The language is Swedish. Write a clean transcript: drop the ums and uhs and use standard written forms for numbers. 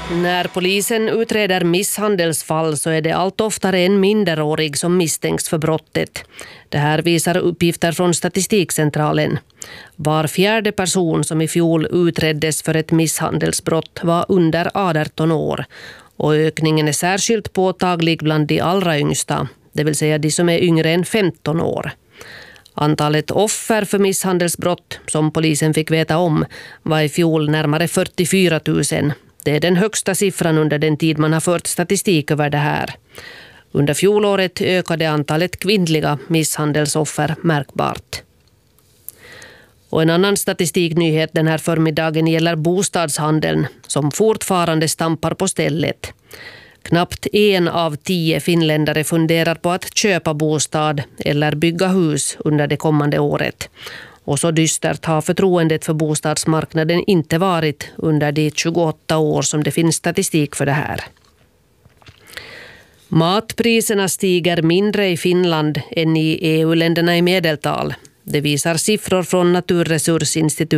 När polisen utreder misshandelsfall så är det allt oftare en minderårig som misstänks för brottet. Det här visar uppgifter från Statistikcentralen. Var fjärde person som i fjol utreddes för ett misshandelsbrott var under 18 år. Och ökningen är särskilt påtaglig bland de allra yngsta, det vill säga de som är yngre än 15 år. Antalet offer för misshandelsbrott som polisen fick veta om var i fjol närmare 44 000. Det är den högsta siffran under den tid man har fört statistik över det här. Under fjolåret ökade antalet kvinnliga misshandelsoffer märkbart. Och en annan statistiknyhet den här förmiddagen gäller bostadshandeln som fortfarande stampar på stället. Knappt 1 av 10 finländare funderar på att köpa bostad eller bygga hus under det kommande året. Och så dystert har förtroendet för bostadsmarknaden inte varit under de 28 år som det finns statistik för det här. Matpriserna stiger mindre i Finland än i EU-länderna i medeltal. Det visar siffror från Naturresursinstitutet.